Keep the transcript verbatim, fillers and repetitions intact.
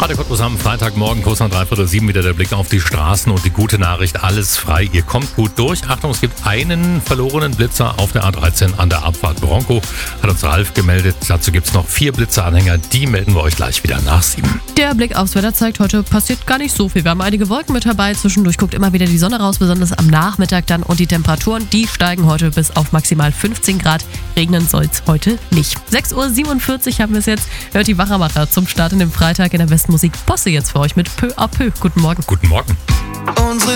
Radio Cottbus am Freitagmorgen, kurz nach dreiviertel sieben, wieder der Blick auf die Straßen und die gute Nachricht, alles frei. Ihr kommt gut durch. Achtung, es gibt einen verlorenen Blitzer auf der A dreizehn an der Abfahrt Bronco. Hat uns Ralf gemeldet. Dazu gibt es noch vier Blitzeranhänger. Die melden wir euch gleich wieder nach sieben. Der Blick aufs Wetter zeigt, heute passiert gar nicht so viel. Wir haben einige Wolken mit dabei. Zwischendurch guckt immer wieder die Sonne raus, besonders am Nachmittag dann. Und die Temperaturen, die steigen heute bis auf maximal fünfzehn Grad. Regnen soll es heute nicht. sechs Uhr siebenundvierzig haben wir es jetzt. Hört die Wachermacher zum Start in den Freitag in der besten Musik Posse jetzt für euch mit Peu à Peu. Guten Morgen. Guten Morgen. Unsere